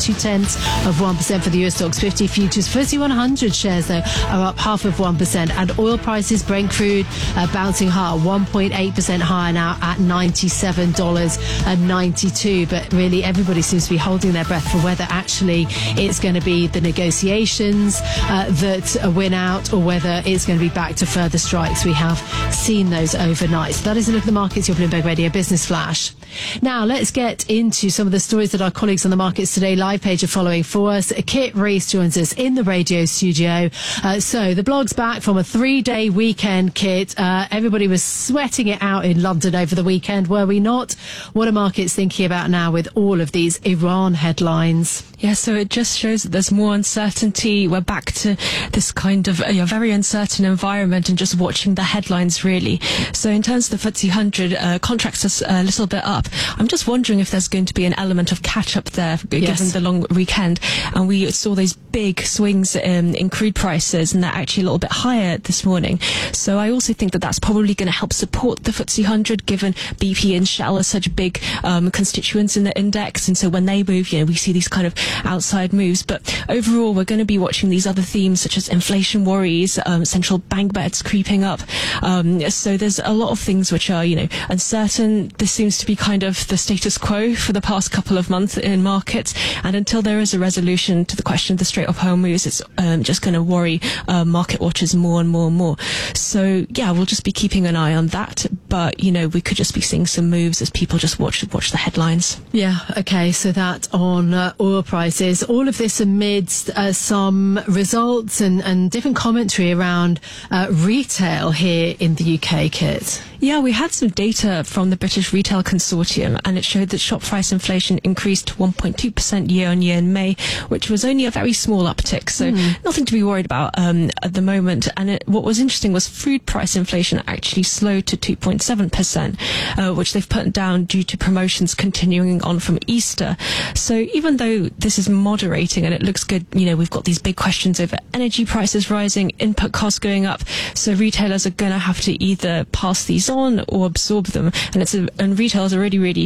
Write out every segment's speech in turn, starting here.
0.2% for the US Stocks 50 futures. FTSE 100 shares, though, are up 0.5%. And oil prices, Brent crude bouncing higher, 1.8% higher now at $97.92. But really, everybody seems to be holding their breath for whether actually it's going to be the negotiations that win out, or whether it's going to be back to further strikes. We have seen those overnight. So that is a look at the markets, your Bloomberg Radio Business Flash. Now, let's get into some of the stories that our colleagues on the Markets Today live page are following for us. Kit Rees joins us in the radio studio. So the blog's back from a 3-day weekend, Kit. Everybody was sweating it out in London over the weekend, were we not? What are markets thinking about now with all of these Iran headlines? Yeah, so it just shows that there's more uncertainty. We're back to this kind of very uncertain environment and just watching the headlines, really. So in terms of the FTSE 100, contracts are a little bit up. I'm just wondering if there's going to be an element of catch-up there, given the long weekend. And we saw those big swings in crude prices, and they're actually a little bit higher this morning. So I also think that that's probably going to help support the FTSE 100, given BP and Shell are such big constituents in the index. And so when they move, we see these kind of outside moves. But overall, we're going to be watching these other themes, such as inflation worries, central bank bets creeping up. So there's a lot of things which are, uncertain. This seems to be kind of the status quo for the past couple of months in markets. And until there is a resolution to the question of the Strait of Hormuz, it's just going to worry market watchers more and more and more. So, yeah, we'll just be keeping an eye on that. But, we could just be seeing some moves as people just watch the headlines. Yeah, okay. So that on oil prices. All of this amidst some results and different commentary around retail here in the UK, Kit. Yeah, we had some data from the British Retail Consortium, and it showed that shop price inflation increased 1.2% year on year in May, which was only a very small uptick, so nothing to be worried about at the moment. And what was interesting was food price inflation actually slowed to 2.7%, which they've put down due to promotions continuing on from Easter. So even though this is moderating and it looks good, we've got these big questions over energy prices rising, input costs going up, so retailers are going to have to either pass these on or absorb them, and retail is a really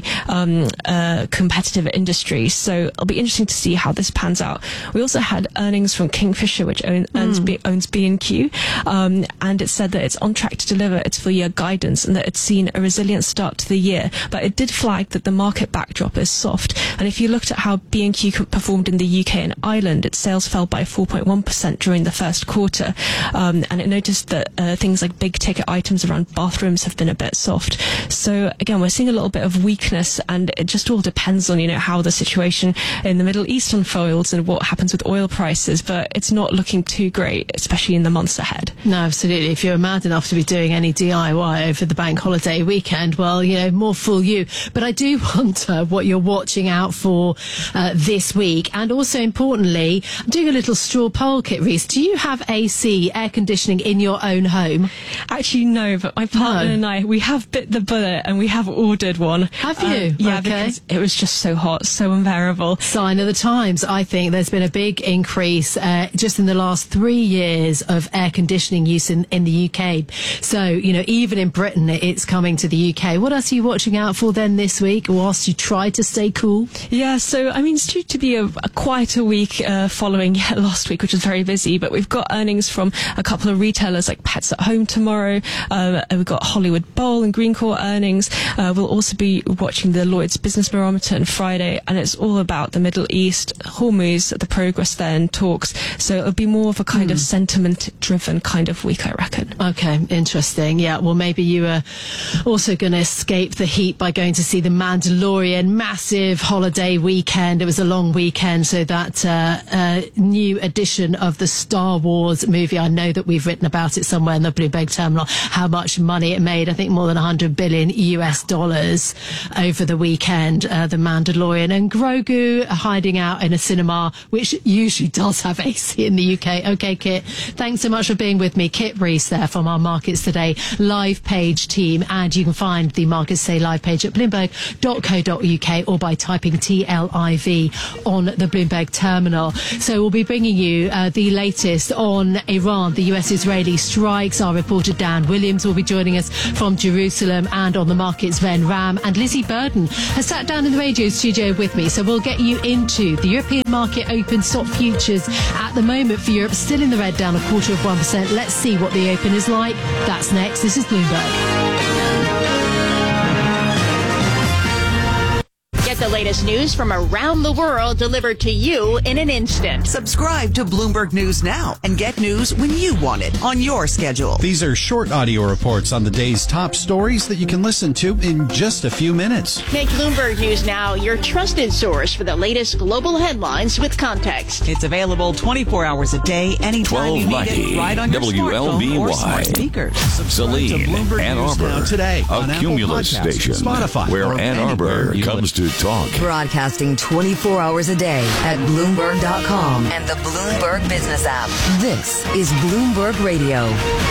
competitive industry, so it'll be interesting to see how this pans out. We also had earnings from Kingfisher, which owns B&Q, and it said that it's on track to deliver its full year guidance and that it's seen a resilient start to the year, but it did flag that the market backdrop is soft. And if you looked at how B&Q performed in the UK and Ireland, its sales fell by 4.1% during the first quarter, and it noticed that things like big ticket items around bathrooms have been a bit soft. So again, we're seeing a little bit of weakness, and it just all depends on how the situation in the Middle East unfolds and what happens with oil prices, but it's not looking too great, especially in the months ahead. No, absolutely. If you're mad enough to be doing any DIY over the bank holiday weekend, well, more fool you. But I do wonder what you're watching out for this week. And also importantly, I'm doing a little straw poll, Kit Rees. Do you have AC, air conditioning in your own home? Actually, no, but my partner and I, we have bit the bullet and we have ordered one. Have you? Yeah, okay. Because it was just so hot, so unbearable. Sign of the times. I think there's been a big increase just in the last 3 years of air conditioning use in the UK. So, even in Britain, it's coming to the UK. What else are you watching out for then this week, whilst you try to stay cool? Yeah, so, it's due to be a quieter week following last week, which was very busy, but we've got earnings from a couple of retailers like Pets at Home tomorrow. We've got Hollywood Bowl and Greencore earnings. We'll also be watching the Lloyd's Business Barometer on Friday, and it's all about the Middle East, Hormuz, the progress there in talks. So it'll be more of a kind of sentiment-driven kind of week, I reckon. Okay, interesting. Yeah, well, maybe you are also going to escape the heat by going to see The Mandalorian. Massive holiday weekend. It was a long weekend, so that new edition of the Star Wars movie, I know that we've written about it somewhere in the Bloomberg Terminal, how much money it made. I think more than $100 billion over the weekend. The Mandalorian, and Grogu hiding out in a cinema, which usually does have AC in the UK. Okay, Kit, thanks so much for being with me. Kit Rees there from our Markets Today live page team. team, and you can find the Markets Stay Live page at bloomberg.co.uk or by typing TLIV on the Bloomberg terminal. So we'll be bringing you the latest on Iran. The US-Israeli strikes. Our reporter Dan Williams will be joining us from Jerusalem, and on the markets, Ven Ram and Lizzie Burden has sat down in the radio studio with me. So we'll get you into the European market open. Stock futures at the moment for Europe still in the red, down 0.25%. Let's see what the open is like. That's next. This is Bloomberg. Get the latest news from around the world delivered to you in an instant. Subscribe to Bloomberg News now and get news when you want it on your schedule. These are short audio reports on the day's top stories that you can listen to in just a few minutes. Make Bloomberg News Now your trusted source for the latest global headlines with context. It's available 24 hours a day, anytime you need it, right on your smartphone or smart speakers. Saline, Ann Arbor, today a Cumulus station, Spotify, where Ann Arbor comes to talk. Broadcasting 24 hours a day at Bloomberg.com and the Bloomberg Business app. This is Bloomberg Radio.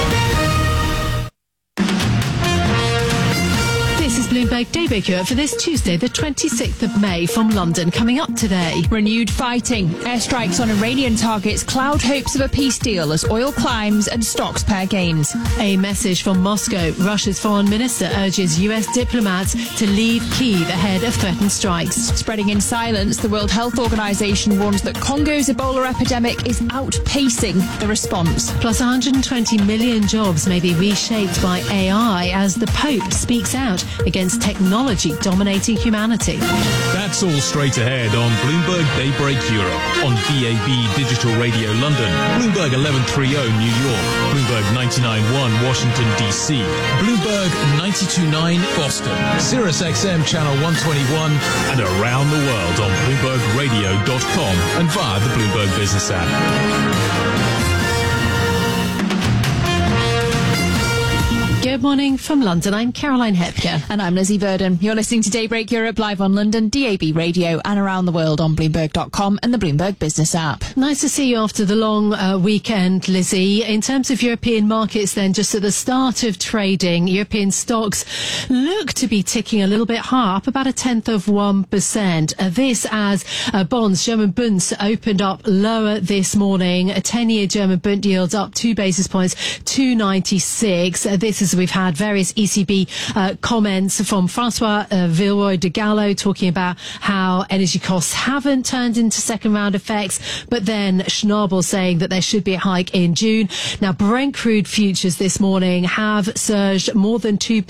This is Bloomberg Daybreak Europe for this Tuesday, the 26th of May, from London. Coming up today, renewed fighting, airstrikes on Iranian targets cloud hopes of a peace deal as oil climbs and stocks pair gains. A message from Moscow. Russia's foreign minister urges US diplomats to leave Kyiv ahead of threatened strikes. Spreading in silence, the World Health Organization warns that Congo's Ebola epidemic is outpacing the response. Plus 120 million jobs may be reshaped by AI as the Pope speaks out against technology dominating humanity. That's all straight ahead on Bloomberg Daybreak Europe, on DAB Digital Radio London, Bloomberg 1130 New York, Bloomberg 99.1 Washington DC, Bloomberg 92.9 Boston, Sirius XM Channel 121, and around the world on BloombergRadio.com and via the Bloomberg Business app. Good morning from London. I'm Caroline Hepker. And I'm Lizzie Burden. You're listening to Daybreak Europe live on London, DAB Radio, and around the world on Bloomberg.com and the Bloomberg Business app. Nice to see you after the long weekend, Lizzie. In terms of European markets then, just at the start of trading, European stocks look to be ticking a little bit higher, up about 0.1%. This as bonds, German Bunds, opened up lower this morning. A 10-year German Bund yields up 2 basis points, 2.96. This is we've had various ECB comments from Francois Villeroy de Gallo talking about how energy costs haven't turned into second round effects, but then Schnabel saying that there should be a hike in June. Now, Brent crude futures this morning have surged more than 2%,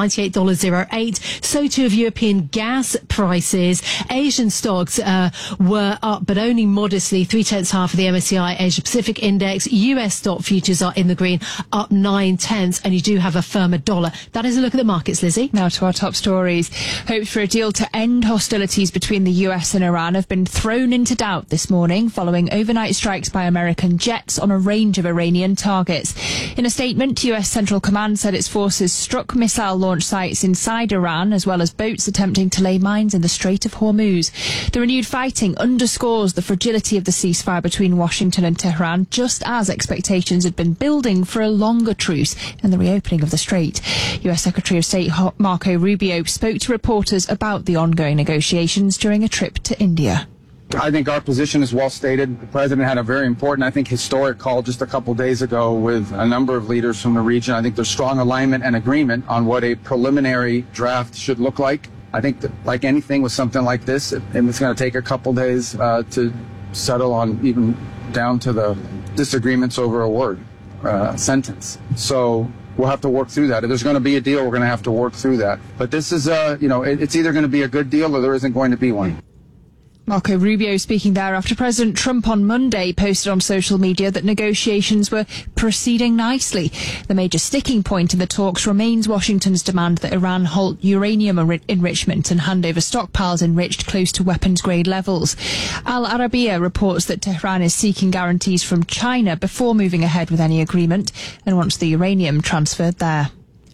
$98.08. So too have European gas prices. Asian stocks were up, but only modestly, 0.3 half of the MSCI Asia Pacific Index. US stock futures are in the green, up 0.9, and you do have a firmer dollar. That is a look at the markets, Lizzie. Now to our top stories. Hopes for a deal to end hostilities between the US and Iran have been thrown into doubt this morning following overnight strikes by American jets on a range of Iranian targets. In a statement, US Central Command said its forces struck missile launch sites inside Iran, as well as boats attempting to lay mines in the Strait of Hormuz. The renewed fighting underscores the fragility of the ceasefire between Washington and Tehran, just as expectations had been building for a longer truce and the reopening of the strait. US Secretary of State Marco Rubio spoke to reporters about the ongoing negotiations during a trip to India. I think our position is well stated. The president had a very important, I think, historic call just a couple days ago with a number of leaders from the region. I think there's strong alignment and agreement on what a preliminary draft should look like. I think that, like anything with something like this, it's going to take a couple days to settle on, even down to the disagreements over a word, sentence. So we'll have to work through that. If there's going to be a deal, we're going to have to work through that. But this is, it's either going to be a good deal or there isn't going to be one. Marco Rubio speaking there after President Trump on Monday posted on social media that negotiations were proceeding nicely. The major sticking point in the talks remains Washington's demand that Iran halt uranium enrichment and hand over stockpiles enriched close to weapons-grade levels. Al Arabiya reports that Tehran is seeking guarantees from China before moving ahead with any agreement and wants the uranium transferred there.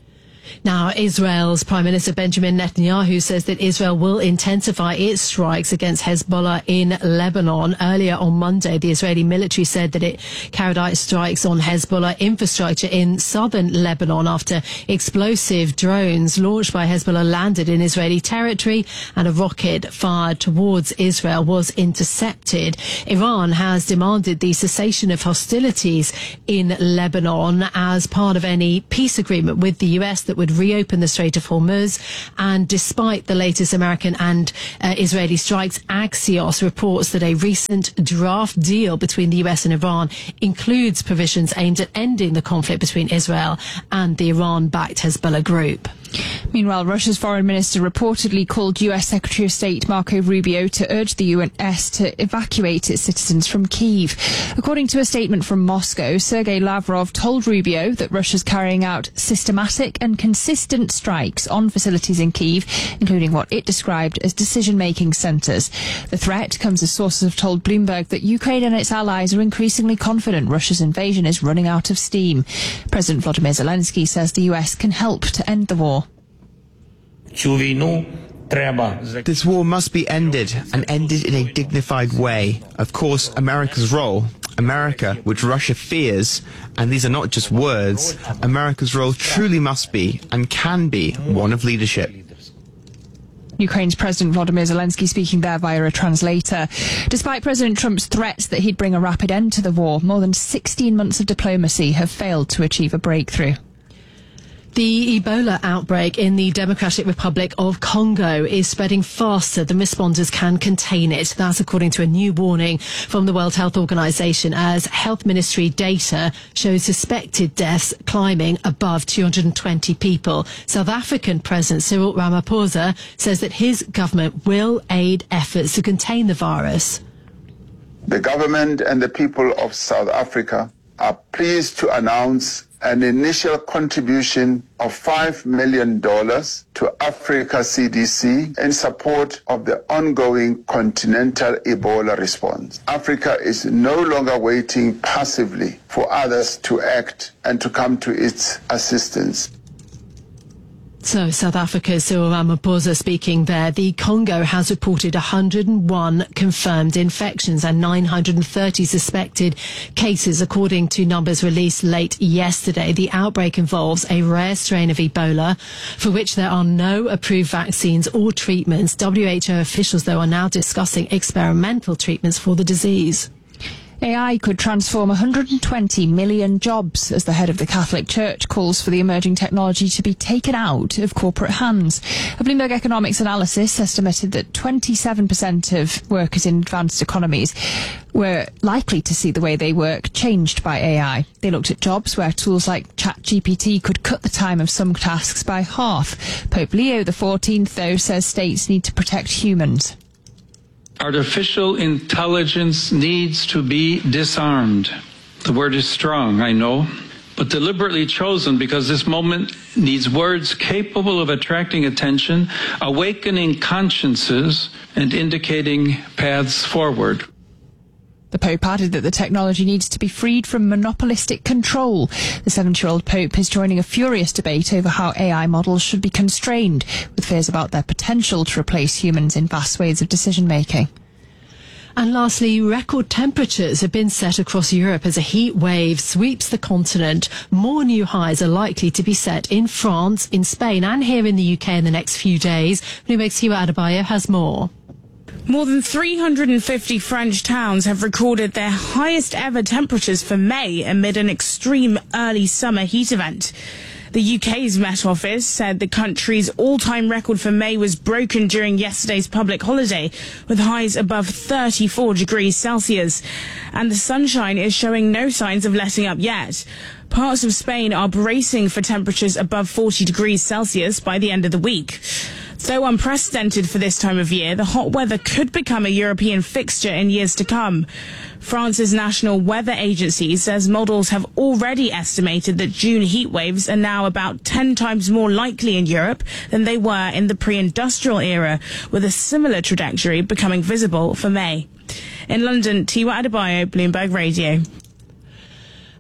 Now, Israel's Prime Minister Benjamin Netanyahu says that Israel will intensify its strikes against Hezbollah in Lebanon. Earlier on Monday, the Israeli military said that it carried out strikes on Hezbollah infrastructure in southern Lebanon after explosive drones launched by Hezbollah landed in Israeli territory and a rocket fired towards Israel was intercepted. Iran has demanded the cessation of hostilities in Lebanon as part of any peace agreement with the US that would reopen the Strait of Hormuz. And despite the latest American and Israeli strikes, Axios reports that a recent draft deal between the US and Iran includes provisions aimed at ending the conflict between Israel and the Iran-backed Hezbollah group. Meanwhile, Russia's foreign minister reportedly called US Secretary of State Marco Rubio to urge the US to evacuate its citizens from Kyiv. According to a statement from Moscow, Sergei Lavrov told Rubio that Russia's carrying out systematic and consistent strikes on facilities in Kyiv, including what it described as decision-making centres. The threat comes as sources have told Bloomberg that Ukraine and its allies are increasingly confident Russia's invasion is running out of steam. President Volodymyr Zelensky says the US can help to end the war. This war must be ended, and ended in a dignified way. Of course, America's role, America, which Russia fears, and these are not just words, America's role truly must be, and can be, one of leadership. Ukraine's President Volodymyr Zelensky speaking there via a translator. Despite President Trump's threats that he'd bring a rapid end to the war, more than 16 months of diplomacy have failed to achieve a breakthrough. The Ebola outbreak in the Democratic Republic of Congo is spreading faster than responders can contain it. That's according to a new warning from the World Health Organization, as Health Ministry data shows suspected deaths climbing above 220 people. South African President Cyril Ramaphosa says that his government will aid efforts to contain the virus. The government and the people of South Africa are pleased to announce an initial contribution of $5 million to Africa CDC in support of the ongoing continental Ebola response. Africa is no longer waiting passively for others to act and to come to its assistance. So, South Africa's Cyril Ramaphosa speaking there. The Congo has reported 101 confirmed infections and 930 suspected cases, according to numbers released late yesterday. The outbreak involves a rare strain of Ebola, for which there are no approved vaccines or treatments. WHO officials, though, are now discussing experimental treatments for the disease. AI could transform 120 million jobs as the head of the Catholic Church calls for the emerging technology to be taken out of corporate hands. A Bloomberg Economics analysis estimated that 27% of workers in advanced economies were likely to see the way they work changed by AI. They looked at jobs where tools like ChatGPT could cut the time of some tasks by half. Pope Leo XIV, though, says states need to protect humans. Artificial intelligence needs to be disarmed. The word is strong, I know, but deliberately chosen because this moment needs words capable of attracting attention, awakening consciences, and indicating paths forward. The Pope added that the technology needs to be freed from monopolistic control. The 70-year-old Pope is joining a furious debate over how AI models should be constrained, with fears about their potential to replace humans in vast swathes of decision-making. And lastly, record temperatures have been set across Europe as a heat wave sweeps the continent. More new highs are likely to be set in France, in Spain and here in the UK in the next few days. Bloomberg's Tiwa Adebayo has more. More than 350 French towns have recorded their highest ever temperatures for May amid an extreme early summer heat event. The UK's Met Office said the country's all-time record for May was broken during yesterday's public holiday, with highs above 34 degrees Celsius. And the sunshine is showing no signs of letting up yet. Parts of Spain are bracing for temperatures above 40 degrees Celsius by the end of the week. Though unprecedented for this time of year, the hot weather could become a European fixture in years to come. France's National Weather Agency says models have already estimated that June heat waves are now about 10 times more likely in Europe than they were in the pre-industrial era, with a similar trajectory becoming visible for May. In London, Tiwa Adebayo, Bloomberg Radio.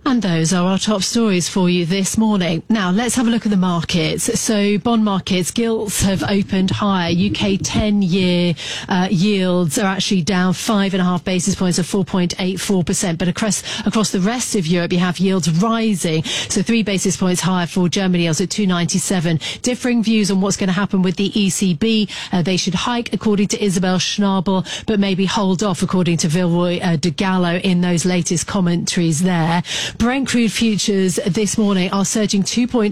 And those are our top stories for you this morning. Now, let's have a look at the markets. So, bond markets, gilts have opened higher. UK 10-year yields are actually down 5.5 basis points of 4.84%. But across the rest of Europe, you have yields rising. So 3 basis points higher for Germany, yields at 2.97. Differing views on what's going to happen with the ECB. They should hike, according to Isabel Schnabel, but maybe hold off, according to Villeroy de Gallo, in those latest commentaries there. Brent crude futures this morning are surging 2.8%,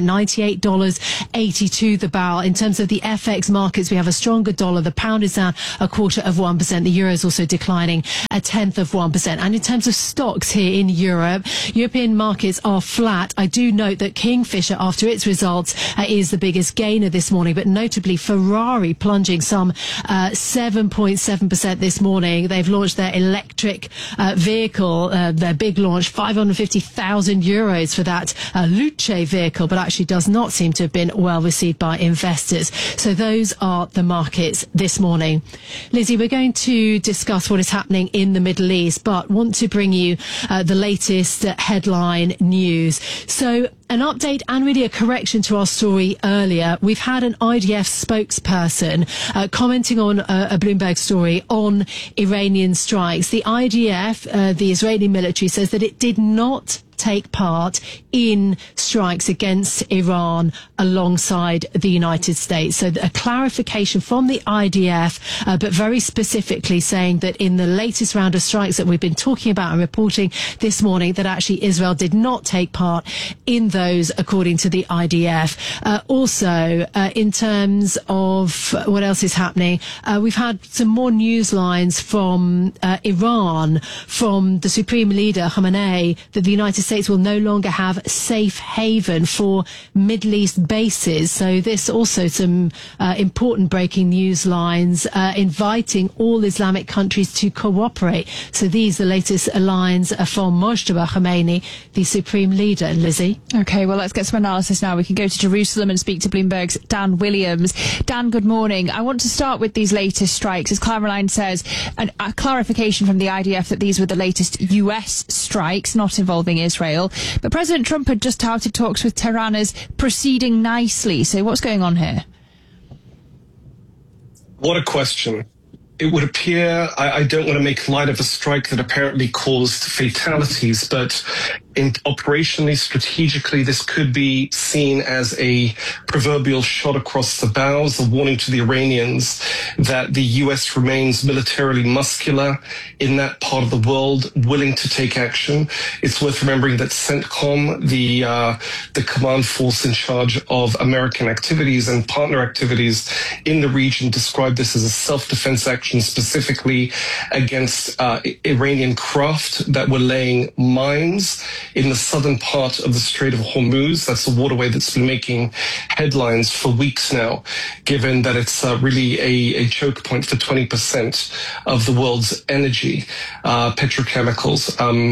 $98.82 the barrel. In terms of the FX markets, we have a stronger dollar. The pound is down 0.25%. The euro is also declining 0.1%. And in terms of stocks here in Europe, European markets are flat. I do note that Kingfisher, after its results, is the biggest gainer this morning, but notably Ferrari plunging some 7.7% this morning. They've launched their electric vehicle, their big launch, €550,000 for that Luce vehicle, but actually does not seem to have been well received by investors. So those are the markets this morning. Lizzie, we're going to discuss what is happening in the Middle East, but want to bring you the latest headline news. So an update and really a correction to our story earlier. We've had an IDF spokesperson commenting on a Bloomberg story on Iranian strikes. The IDF, the Israeli military, says that it did not take part in strikes against Iran alongside the United States. So a clarification from the IDF, but very specifically saying that in the latest round of strikes that we've been talking about and reporting this morning, that actually Israel did not take part in those, according to the IDF. Also, in terms of what else is happening, we've had some more news lines from Iran, from the Supreme Leader Khamenei, that the United States will no longer have safe haven for Middle East bases. So this also some important breaking news lines, inviting all Islamic countries to cooperate. So these, the latest lines from Mojtaba Khomeini, the Supreme Leader. Lizzie? Okay, well, let's get some analysis now. We can go to Jerusalem and speak to Bloomberg's Dan Williams. Dan, good morning. I want to start with these latest strikes. As Caroline says, a clarification from the IDF that these were the latest US strikes, not involving Israel. But President Trump had just touted talks with Tehran as proceeding nicely. So what's going on here? What a question. It would appear, I don't want to make light of a strike that apparently caused fatalities, but operationally, strategically, this could be seen as a proverbial shot across the bows, a warning to the Iranians that the U.S. remains militarily muscular in that part of the world, willing to take action. It's worth remembering that CENTCOM, the command force in charge of American activities and partner activities in the region, described this as a self-defense action specifically against Iranian craft that were laying mines in the southern part of the Strait of Hormuz. That's a waterway that's been making headlines for weeks now, given that it's really a choke point for 20% of the world's energy, petrochemicals.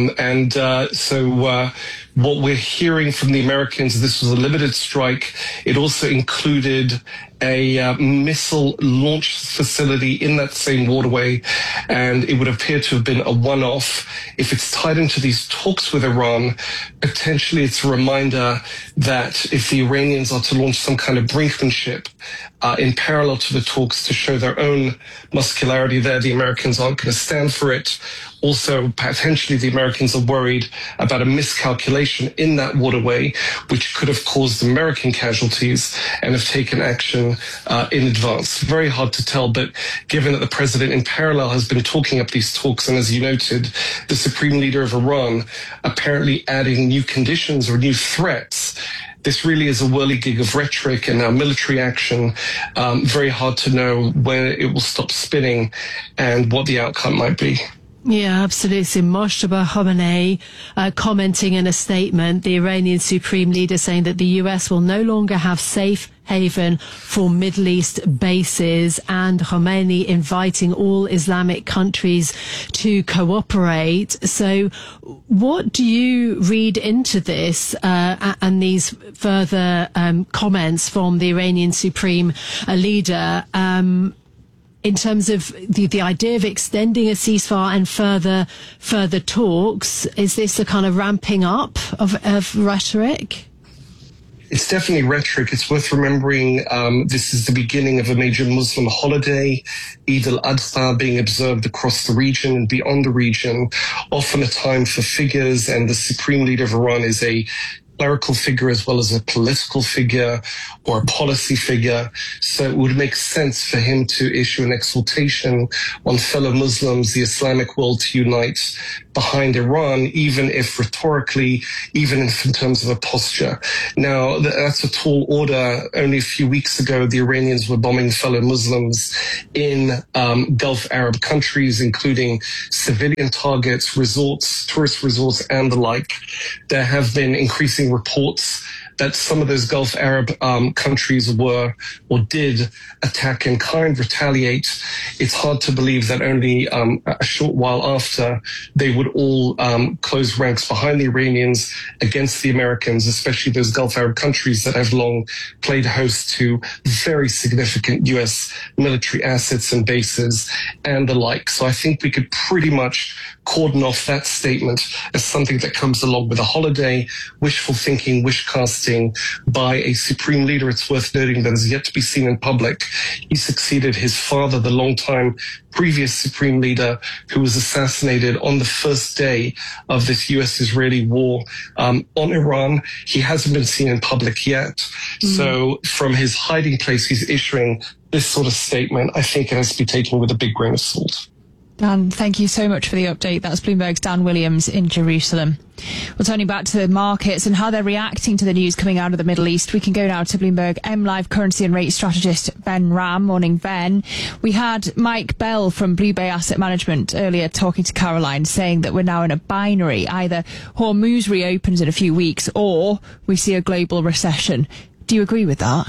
So what we're hearing from the Americans, this was a limited strike. It also included a missile launch facility in that same waterway, and it would appear to have been a one-off. If it's tied into these talks with Iran, potentially it's a reminder that if the Iranians are to launch some kind of brinkmanship in parallel to the talks to show their own muscularity there, the Americans aren't going to stand for it. Also, potentially the Americans are worried about a miscalculation in that waterway, which could have caused American casualties, and have taken action in advance. Very hard to tell, but given that the president in parallel has been talking up these talks, and as you noted, the Supreme Leader of Iran apparently adding new conditions or new threats, this really is a whirligig of rhetoric and military action. Very hard to know when it will stop spinning and what the outcome might be. Yeah, absolutely. Mojtaba Khomeini commenting in a statement, the Iranian Supreme Leader saying that the US will no longer have safe haven for Middle East bases, and Khomeini inviting all Islamic countries to cooperate. So what do you read into this and these further comments from the Iranian Supreme Leader? in terms of the idea of extending a ceasefire and further talks, is this a kind of ramping up of rhetoric? It's definitely rhetoric. It's worth remembering this is the beginning of a major Muslim holiday, Eid al-Adha, being observed across the region and beyond the region, often a time for figures, and the supreme leader of Iran is a clerical figure as well as a political figure or a policy figure. So it would make sense for him to issue an exhortation on fellow Muslims, the Islamic world, to unite behind Iran, even if rhetorically, even in terms of a posture. Now, that's a tall order. Only a few weeks ago, the Iranians were bombing fellow Muslims in Gulf Arab countries, including civilian targets, resorts, tourist resorts, and the like. There have been increasing reports that some of those Gulf Arab countries were or did attack in kind, retaliate. It's hard to believe that only a short while after they would all close ranks behind the Iranians against the Americans, especially those Gulf Arab countries that have long played host to very significant U.S. military assets and bases and the like. So I think we could pretty much cordon off that statement as something that comes along with a holiday, wishful thinking, wish casting by a supreme leader. It's worth noting that is yet to be seen in public. He succeeded his father, the longtime previous supreme leader, who was assassinated on the first day of this U.S.-Israeli war on Iran. He hasn't been seen in public yet. So from his hiding place, he's issuing this sort of statement. I think it has to be taken with a big grain of salt. Dan, thank you so much for the update. That's Bloomberg's Dan Williams in Jerusalem. Well, turning back to the markets and how they're reacting to the news coming out of the Middle East, we can go now to Bloomberg MLive currency and rate strategist Ben Ram. Morning, Ben. We had Mike Bell from Blue Bay Asset Management earlier talking to Caroline, saying that we're now in a binary. Either Hormuz reopens in a few weeks or we see a global recession. Do you agree with that?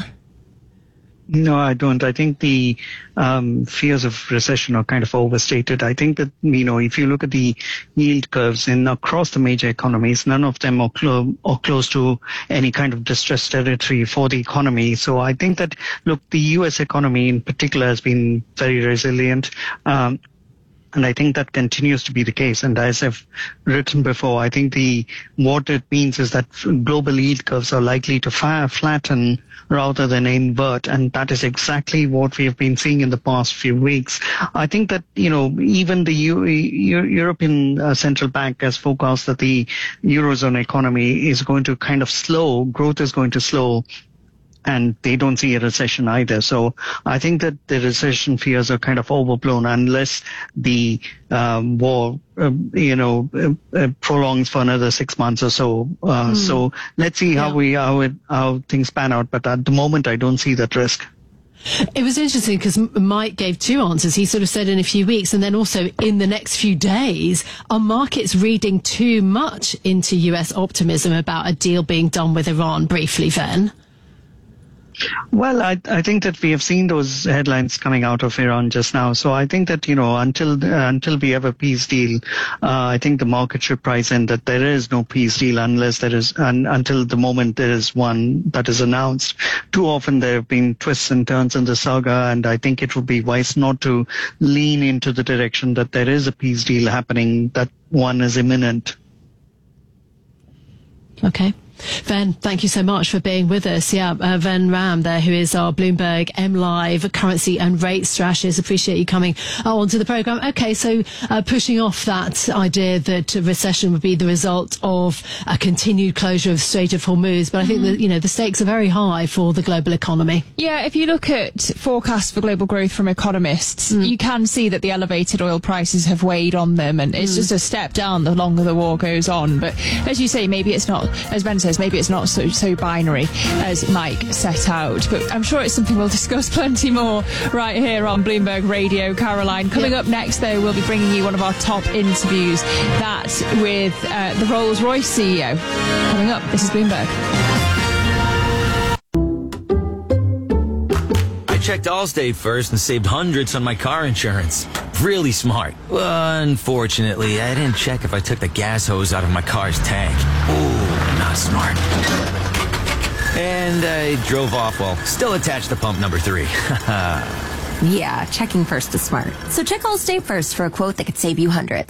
No, I don't. I think the fears of recession are kind of overstated. I think that, if you look at the yield curves across the major economies, none of them are close to any kind of distressed territory for the economy. So I think that, look, the U.S. economy in particular has been very resilient. And I think that continues to be the case. And as I've written before, I think what it means is that global yield curves are likely to flatten rather than invert. And that is exactly what we have been seeing in the past few weeks. I think that, even the European Central Bank has forecast that the Eurozone economy is going to kind of slow, growth is going to slow. And they don't see a recession either. So I think that the recession fears are kind of overblown unless the war, prolongs for another 6 months or so. So let's see how things pan out. But at the moment, I don't see that risk. It was interesting because Mike gave two answers. He sort of said in a few weeks and then also in the next few days. Are markets reading too much into US optimism about a deal being done with Iran? Briefly, Ven. Well, I think that we have seen those headlines coming out of Iran just now. So I think that, until we have a peace deal, I think the market should price in that there is no peace deal until the moment there is one that is announced. Too often there have been twists and turns in the saga, and I think it would be wise not to lean into the direction that there is a peace deal happening, that one is imminent. Okay. Ven, thank you so much for being with us. Ven Ram there, who is our Bloomberg MLive currency and rate strategist. Appreciate you coming onto the programme. Okay, so pushing off that idea that a recession would be the result of a continued closure of Strait of Hormuz, but I think that, the stakes are very high for the global economy. Yeah, if you look at forecasts for global growth from economists, you can see that the elevated oil prices have weighed on them, and it's just a step down the longer the war goes on. But as you say, maybe it's not, as Ben says, maybe it's not so binary as Mike set out. But I'm sure it's something we'll discuss plenty more right here on Bloomberg Radio. Caroline, coming up next, though, we'll be bringing you one of our top interviews, that with the Rolls-Royce CEO. Coming up, this is Bloomberg. I checked Allstate first and saved hundreds on my car insurance. Really smart. Unfortunately, I didn't check if I took the gas hose out of my car's tank. Ooh, not smart. And I drove off while still attached to pump number 3. Yeah, checking first is smart. So check Allstate first for a quote that could save you hundreds.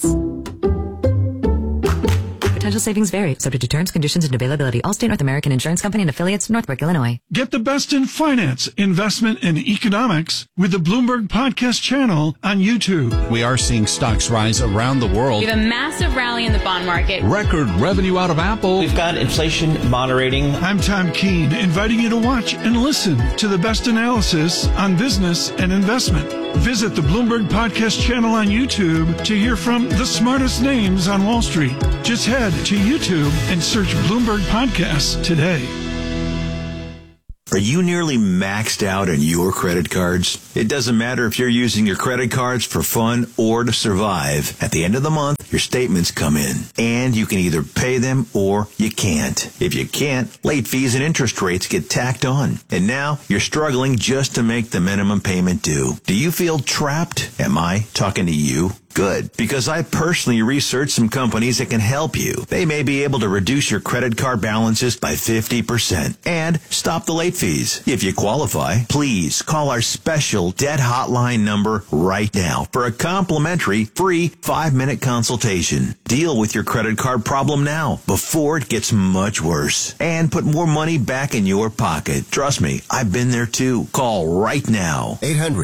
Potential savings vary, subject to terms, conditions, and availability. Allstate North American Insurance Company and affiliates, Northbrook, Illinois. Get the best in finance, investment, and economics with the Bloomberg Podcast channel on YouTube. We are seeing stocks rise around the world. We have a massive rally in the bond market. Record revenue out of Apple. We've got inflation moderating. I'm Tom Keene, inviting you to watch and listen to the best analysis on business and investment. Visit the Bloomberg Podcast channel on YouTube to hear from the smartest names on Wall Street. Just head to YouTube and search Bloomberg Podcasts today. Are you nearly maxed out on your credit cards? It doesn't matter if you're using your credit cards for fun or to survive. At the end of the month, your statements come in, and you can either pay them or you can't. If you can't, late fees and interest rates get tacked on. And now you're struggling just to make the minimum payment due. Do you feel trapped? Am I talking to you? Good, because I personally researched some companies that can help you. They may be able to reduce your credit card balances by 50% and stop the late fees. If you qualify, please call our special debt hotline number right now for a complimentary free 5-minute consultation. Deal with your credit card problem now before it gets much worse and put more money back in your pocket. Trust me, I've been there too. Call right now.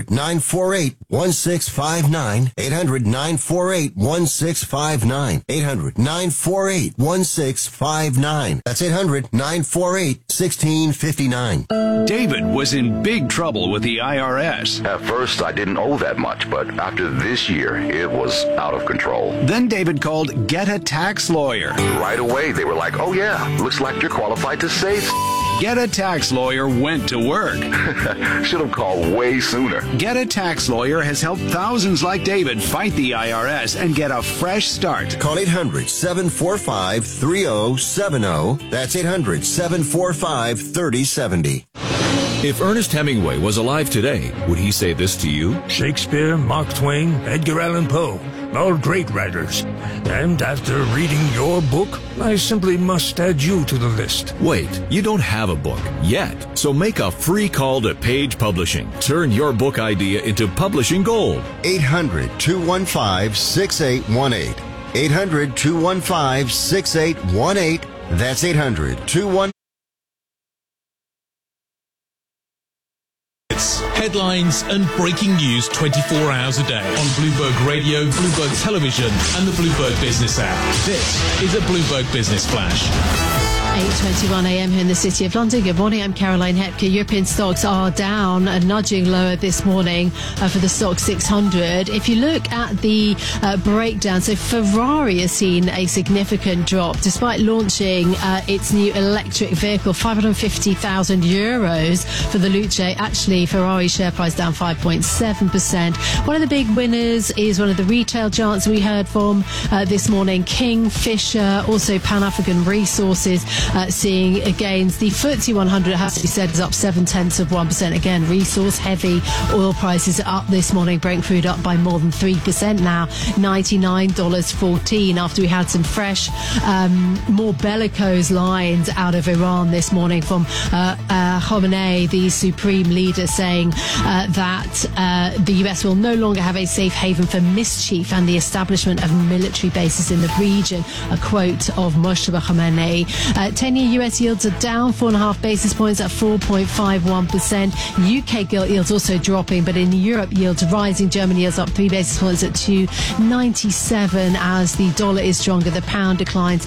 800-948-1659. 800-948-1659. 800-948-1659. That's 800-948-1659. David was in big trouble with the IRS. At first, I didn't owe that much, but after this year, it was out of control. Then David called Get a Tax Lawyer. Right away, they were like, oh yeah, looks like you're qualified to save. Get a Tax Lawyer went to work. Should have called way sooner. Get a Tax Lawyer has helped thousands like David fight the IRS and get a fresh start. Call 800-745-3070. That's 800-745-3070. If Ernest Hemingway was alive today, would he say this to you? Shakespeare, Mark Twain, Edgar Allan Poe, all great writers. And after reading your book, I simply must add you to the list. Wait, you don't have a book yet. So make a free call to Page Publishing. Turn your book idea into publishing gold. 800-215-6818. 800-215-6818. That's 800-215. Headlines and breaking news 24 hours a day on Bloomberg Radio, Bloomberg Television, and the Bloomberg Business app. This is a Bloomberg Business Flash. 8:21 a.m. here in the City of London. Good morning, I'm Caroline Hepke. European stocks are down and nudging lower this morning for the stock 600. If you look at the breakdown, so Ferrari has seen a significant drop despite launching its new electric vehicle, 550,000 euros for the Luce. Actually, Ferrari's share price down 5.7%. One of the big winners is one of the retail giants we heard from this morning, Kingfisher, also Pan-African Resources. Seeing gains. The FTSE 100, has to be said, is up 0.7%. Again, resource heavy. Oil prices are up this morning. Brent crude up by more than 3% now, $99.14 after we had some fresh, more bellicose lines out of Iran this morning from Khamenei, the supreme leader, saying that the US will no longer have a safe haven for mischief and the establishment of military bases in the region. A quote of Moshtaba Khamenei. 10-year US yields are down 4.5 basis points at 4.51%. UK gilt yields also dropping, but in Europe yields rising. German yields up 3 basis points at 2.97 as the dollar is stronger. The pound declines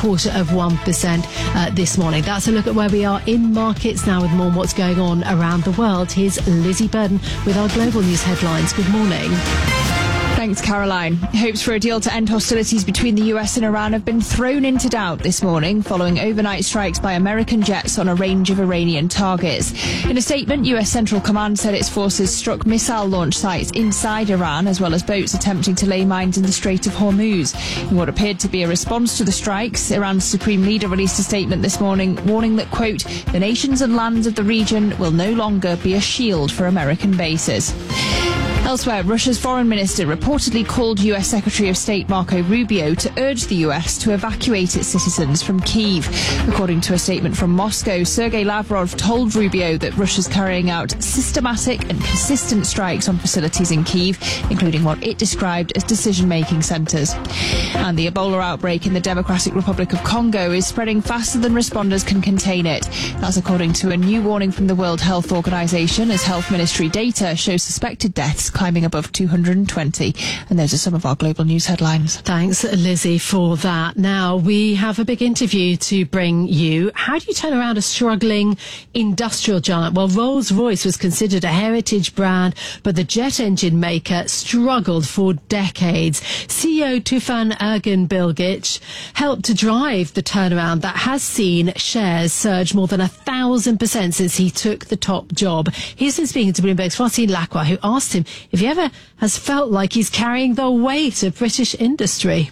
0.25% this morning. That's a look at where we are in markets now with more on what's going on around the world. Here's Lizzie Burden with our global news headlines. Good morning. Thanks, Caroline. Hopes for a deal to end hostilities between the US and Iran have been thrown into doubt this morning following overnight strikes by American jets on a range of Iranian targets. In a statement, US Central Command said its forces struck missile launch sites inside Iran, as well as boats attempting to lay mines in the Strait of Hormuz. In what appeared to be a response to the strikes, Iran's supreme leader released a statement this morning warning that, quote, the nations and lands of the region will no longer be a shield for American bases. Elsewhere, Russia's foreign minister reportedly called US Secretary of State Marco Rubio to urge the US to evacuate its citizens from Kyiv. According to a statement from Moscow, Sergei Lavrov told Rubio that Russia's carrying out systematic and consistent strikes on facilities in Kyiv, including what it described as decision-making centres. And the Ebola outbreak in the Democratic Republic of Congo is spreading faster than responders can contain it. That's according to a new warning from the World Health Organization, as Health Ministry data shows suspected deaths climbing above 220. And those are some of our global news headlines. Thanks, Lizzie, for that. Now, we have a big interview to bring you. How do you turn around a struggling industrial giant? Well, Rolls-Royce was considered a heritage brand, but the jet engine maker struggled for decades. CEO Tufan Ergin-Bilgic helped to drive the turnaround that has seen shares surge more than 1,000% since he took the top job. He's been speaking to Bloomberg's Francine Lacroix, who asked him if he ever has felt like he's carrying the weight of British industry.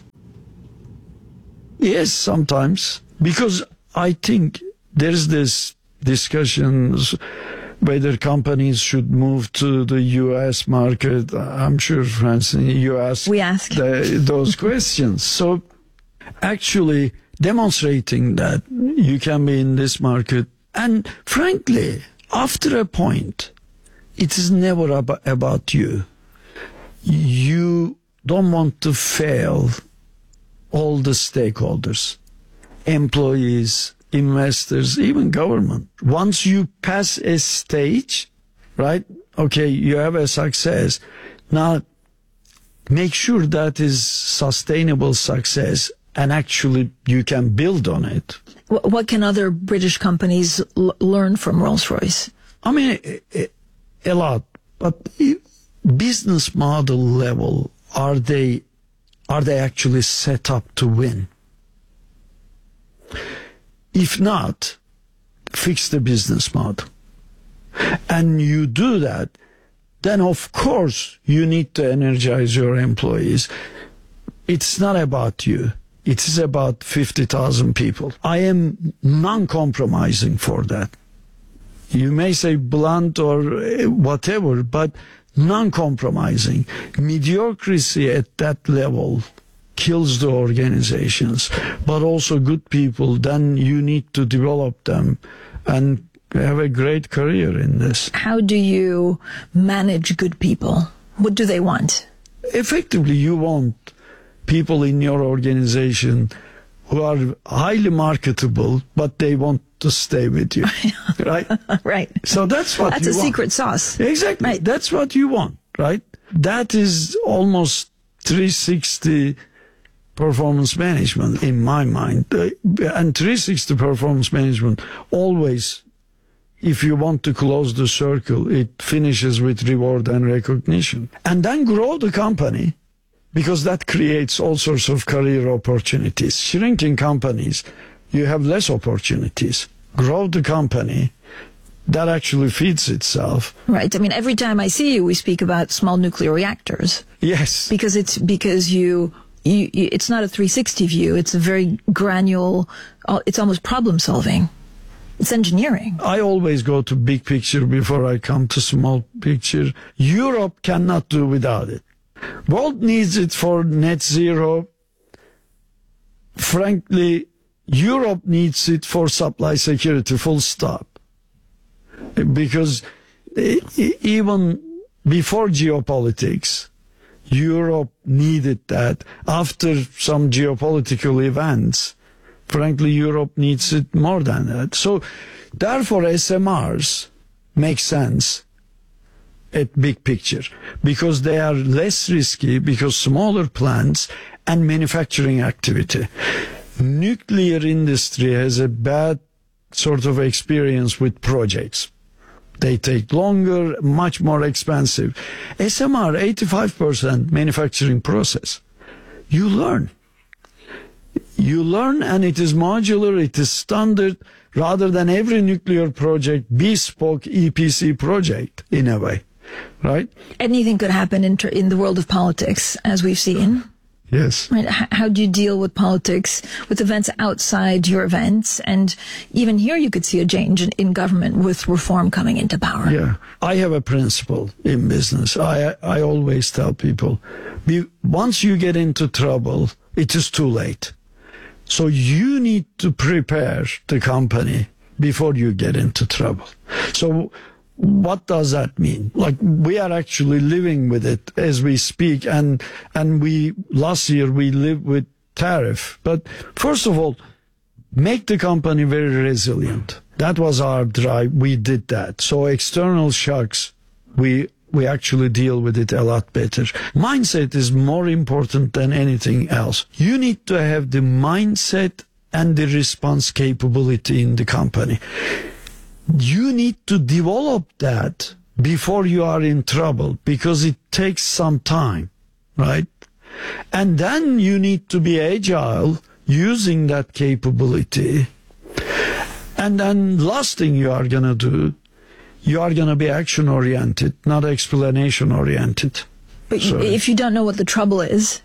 Yes, sometimes, because I think there's this discussions whether companies should move to the U.S. market. I'm sure, Francine, you asked those questions. So actually demonstrating that you can be in this market. And frankly, after a point, it is never about you. You don't want to fail all the stakeholders, employees, investors, even government. Once you pass a stage, right? Okay, you have a success. Now, make sure that is sustainable success and actually you can build on it. What can other British companies learn from Rolls-Royce? I mean, a lot. But business model level, are they actually set up to win? If not, fix the business model. And you do that, then of course you need to energize your employees. It's not about you. It is about 50,000 people. I am non-compromising for that. You may say blunt or whatever, but non-compromising. Mediocrity at that level kills the organizations, but also good people, then you need to develop them and have a great career in this. How do you manage good people? What do they want? Effectively, you want people in your organization who are highly marketable, but they want to stay with you, right? Right. So that's what that's you a want. secret sauce. Exactly. Right. That's what you want, right? That is almost 360 performance management in my mind. And 360 performance management always, if you want to close the circle, it finishes with reward and recognition. And then grow the company, because that creates all sorts of career opportunities. Shrinking companies, you have less opportunities. Grow the company, that actually feeds itself. Right. I mean, every time I see you, we speak about small nuclear reactors. Yes. Because it's not a 360 view. It's a very granular, it's almost problem solving. It's engineering. I always go to big picture before I come to small picture. Europe cannot do without it. World needs it for net zero. Frankly, Europe needs it for supply security, full stop. Because even before geopolitics, Europe needed that. After some geopolitical events, frankly, Europe needs it more than that. So, therefore, SMRs make sense at big picture, because they are less risky, because smaller plants and manufacturing activity. Nuclear industry has a bad sort of experience with projects. They take longer, much more expensive. SMR, 85% manufacturing process. You learn. You learn, and it is modular, it is standard, rather than every nuclear project bespoke EPC project in a way. Right? Anything could happen in the world of politics, as we've seen. Yes. Right. How do you deal with politics, with events outside your events? And even here you could see a change in government with reform coming into power. Yeah. I have a principle in business. I always tell people, once you get into trouble, it is too late. So you need to prepare the company before you get into trouble. So what does that mean? Like, we are actually living with it as we speak, and last year we lived with tariff. But first of all, make the company very resilient. That was our drive. We did that. So external shocks, we actually deal with it a lot better. Mindset is more important than anything else. You need to have the mindset and the response capability in the company. You need to develop that before you are in trouble, because it takes some time, right? And then you need to be agile using that capability. And then last thing you are going to do, you are going to be action-oriented, not explanation-oriented. But if you don't know what the trouble is,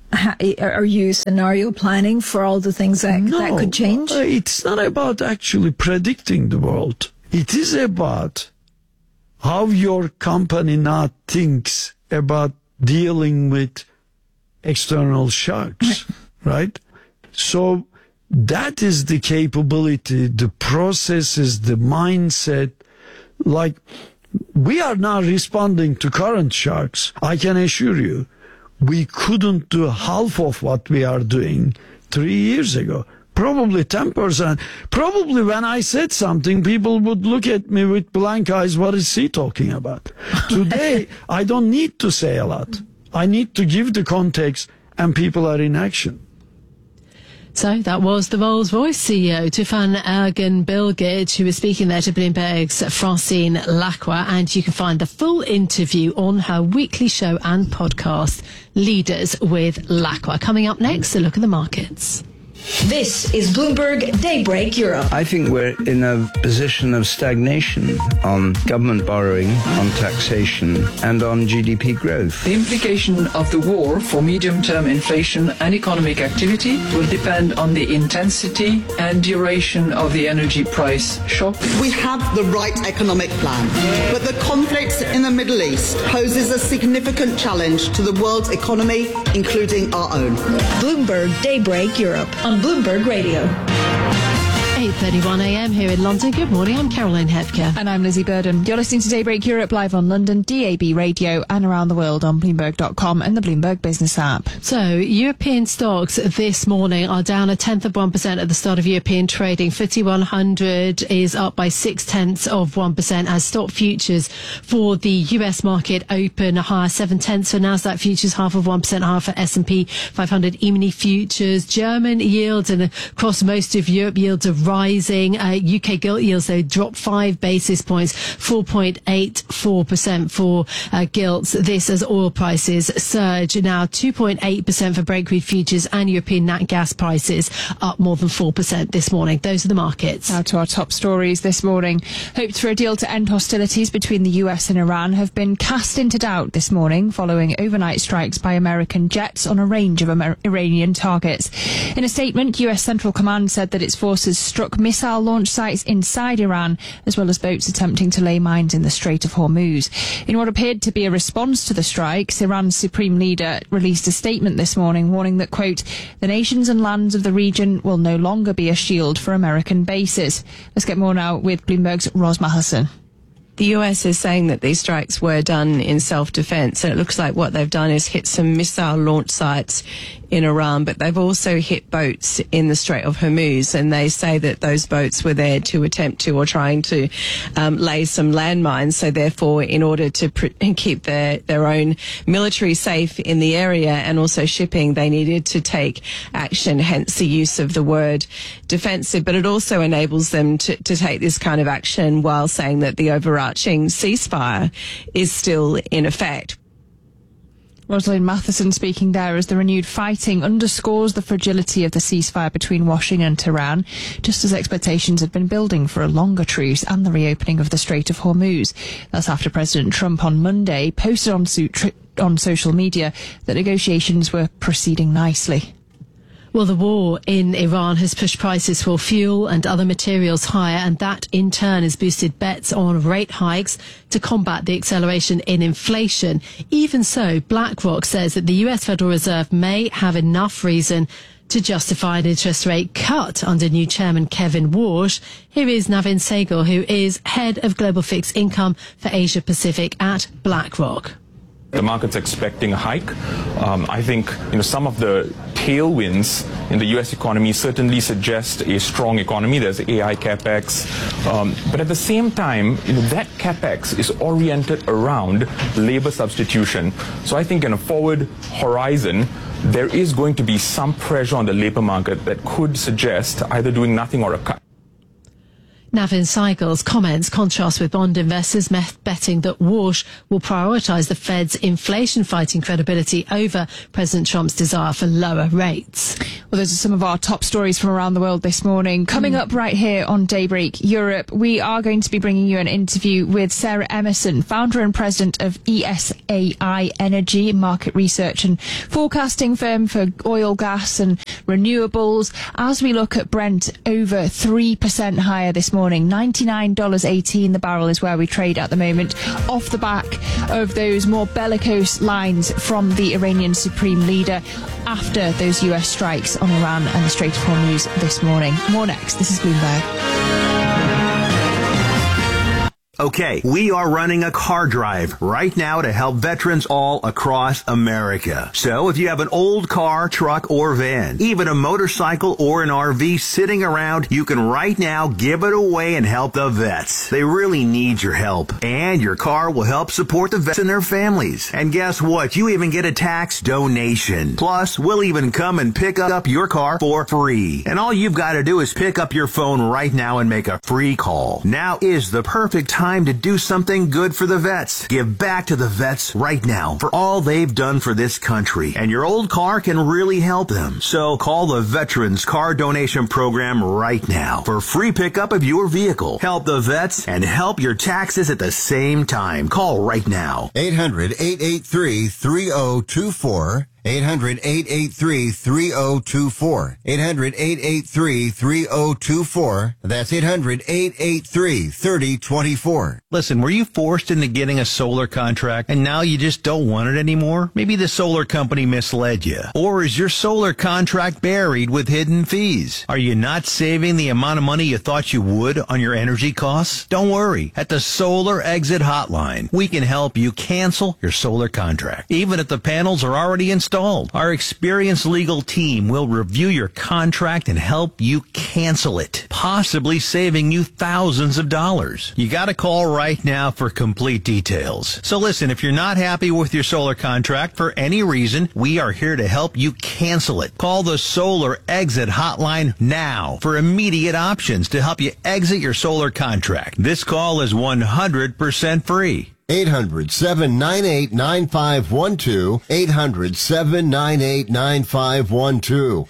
are you scenario planning for all the things that could change? It's not about actually predicting the world. It is about how your company now thinks about dealing with external shocks, right? So that is the capability, the processes, the mindset. Like, we are now responding to current shocks. I can assure you, we couldn't do half of what we are doing 3 years ago. Probably 10%. Probably when I said something, people would look at me with blank eyes. What is he talking about? Today, I don't need to say a lot. I need to give the context, and people are in action. So that was the Rolls-Royce CEO, Tufan Erginbilgic, who was speaking there to Bloomberg's Francine Lacqua. And you can find the full interview on her weekly show and podcast, Leaders with Lacqua. Coming up next, a look at the markets. This is Bloomberg Daybreak Europe. I think we're in a position of stagnation on government borrowing, on taxation, and on GDP growth. The implication of the war for medium-term inflation and economic activity will depend on the intensity and duration of the energy price shock. We have the right economic plan, but the conflict in the Middle East poses a significant challenge to the world's economy, including our own. Bloomberg Daybreak Europe on Bloomberg Radio. 8:31 a.m. here in London. Good morning, I'm Caroline Hepker. And I'm Lizzie Burden. You're listening to Daybreak Europe live on London, DAB Radio, and around the world on Bloomberg.com and the Bloomberg Business app. So, European stocks this morning are down 0.1% at the start of European trading. FTSE 100 is up by 0.6% as stock futures for the US market open higher 0.7 for Nasdaq futures, 0.5% higher for S&P 500 E-mini futures. German yields and across most of Europe yields are rising. UK gilt yields, though, dropped 5 basis points, 4.84% for gilts. This as oil prices surge now 2.8% for Brent crude futures, and European nat gas prices up more than 4% this morning. Those are the markets. Now to our top stories this morning. Hopes for a deal to end hostilities between the US and Iran have been cast into doubt this morning following overnight strikes by American jets on a range of Iranian targets. In a statement, US Central Command said that its forces struck missile launch sites inside Iran, as well as boats attempting to lay mines in the Strait of Hormuz. In what appeared to be a response to the strikes, Iran's supreme leader released a statement this morning warning that, quote, the nations and lands of the region will no longer be a shield for American bases. Let's get more now with Bloomberg's Ros Matheson. The US is saying that these strikes were done in self-defense, and it looks like what they've done is hit some missile launch sites in Iran, but they've also hit boats in the Strait of Hormuz, and they say that those boats were there to attempt to or trying to lay some landmines. So therefore, in order to keep their own military safe in the area and also shipping, they needed to take action, hence the use of the word defensive. But it also enables them to take this kind of action while saying that the overarching ceasefire is still in effect. Rosalind Matheson speaking there as the renewed fighting underscores the fragility of the ceasefire between Washington and Tehran, just as expectations had been building for a longer truce and the reopening of the Strait of Hormuz. That's after President Trump on Monday posted on on social media that negotiations were proceeding nicely. Well, the war in Iran has pushed prices for fuel and other materials higher, and that in turn has boosted bets on rate hikes to combat the acceleration in inflation. Even so, BlackRock says that the US Federal Reserve may have enough reason to justify an interest rate cut under new chairman Kevin Warsh. Here is Navin Sehgal, who is head of global fixed income for Asia Pacific at BlackRock. The market's expecting a hike. I think some of the tailwinds in the U.S. economy certainly suggest a strong economy. There's AI capex, but at the same time, that capex is oriented around labor substitution. So I think in a forward horizon, there is going to be some pressure on the labor market that could suggest either doing nothing or a cut. Navin Sehgal's comments contrast with bond investors betting that Warsh will prioritise the Fed's inflation-fighting credibility over President Trump's desire for lower rates. Well, those are some of our top stories from around the world this morning. Coming up right here on Daybreak Europe, we are going to be bringing you an interview with Sarah Emerson, founder and president of ESAI Energy, market research and forecasting firm for oil, gas and renewables, as we look at Brent over 3% higher this morning. $99.18 the barrel is where we trade at the moment, off the back of those more bellicose lines from the Iranian supreme leader after those US strikes on Iran and the Strait of Hormuz this morning. More next. This is Bloomberg. Okay, we are running a car drive right now to help veterans all across America. So if you have an old car, truck, or van, even a motorcycle or an RV sitting around, you can right now give it away and help the vets. They really need your help. And your car will help support the vets and their families. And guess what? You even get a tax donation. Plus, we'll even come and pick up your car for free. And all you've got to do is pick up your phone right now and make a free call. Now is the perfect time to do something good for the vets. Give back to the vets right now for all they've done for this country. And your old car can really help them. So call the Veterans Car Donation Program right now for free pickup of your vehicle. Help the vets and help your taxes at the same time. Call right now. 800-883-3024. 800-883-3024. 800-883-3024. That's 800-883-3024. Listen, were you forced into getting a solar contract and now you just don't want it anymore? Maybe the solar company misled you. Or is your solar contract buried with hidden fees? Are you not saving the amount of money you thought you would on your energy costs? Don't worry. At the Solar Exit Hotline, we can help you cancel your solar contract, even if the panels are already installed. Our experienced legal team will review your contract and help you cancel it, possibly saving you thousands of dollars. You got to call right now for complete details. So listen, if you're not happy with your solar contract for any reason, we are here to help you cancel it. Call the Solar Exit Hotline now for immediate options to help you exit your solar contract. This call is 100% free. 800-798-9512. 800-798-9512.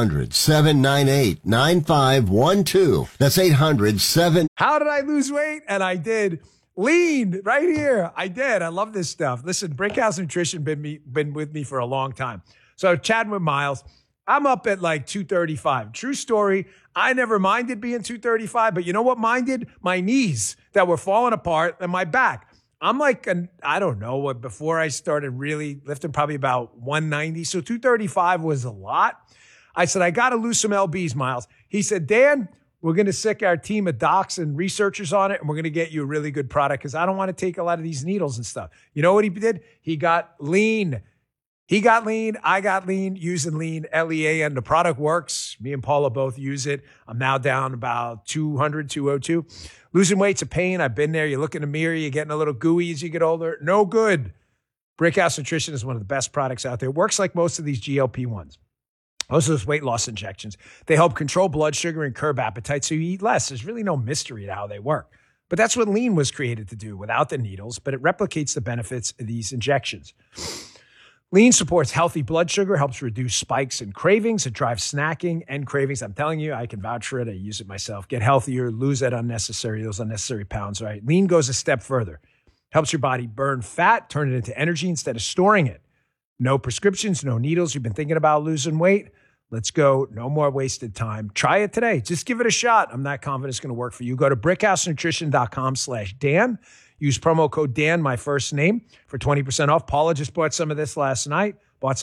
800-798-9512. That's 800-7. How did I lose weight? And I did. Lean right here. I did. I love this stuff. Listen, Brickhouse Nutrition been with me for a long time. So chatting with Miles, I'm up at like 235. True story. I never minded being 235, but you know what minded? My knees that were falling apart and my back. I'm like, I don't know, before I started really lifting, probably about 190. So 235 was a lot. I said, I got to lose some LBs, Miles. He said, Dan, we're going to sick our team of docs and researchers on it, and we're going to get you a really good product because I don't want to take a lot of these needles and stuff. You know what he did? He got lean. He got lean. I got lean using lean, L-E-A-N. The product works. Me and Paula both use it. I'm now down about 200, 202. Losing weight's a pain. I've been there. You look in the mirror, you're getting a little gooey as you get older. No good. Brickhouse Nutrition is one of the best products out there. It works like most of these GLP-1s. Most of those weight loss injections. They help control blood sugar and curb appetite so you eat less. There's really no mystery to how they work. But that's what lean was created to do without the needles, but it replicates the benefits of these injections. Lean supports healthy blood sugar, helps reduce spikes and cravings. It drives snacking and cravings. I'm telling you, I can vouch for it. I use it myself. Get healthier, lose those unnecessary pounds, right? Lean goes a step further. Helps your body burn fat, turn it into energy instead of storing it. No prescriptions, no needles. You've been thinking about losing weight? Let's go. No more wasted time. Try it today. Just give it a shot. I'm not confident it's going to work for you. Go to brickhousenutrition.com/Dan. Use promo code Dan, my first name, for 20% off. Paula just bought some of this last night.